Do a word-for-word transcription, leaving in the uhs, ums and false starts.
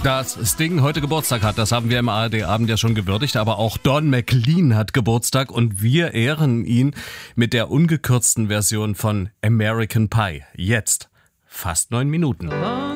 Dass Sting heute Geburtstag hat, das haben wir im A R D-Abend ja schon gewürdigt, aber auch Don McLean hat Geburtstag und wir ehren ihn mit der ungekürzten Version von American Pie. Jetzt fast neun Minuten.